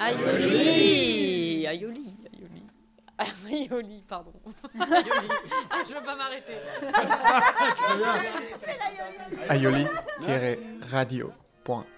Aioli. Aioli, pardon. Aioli. Ah, je veux pas m'arrêter. aioli-radio.fr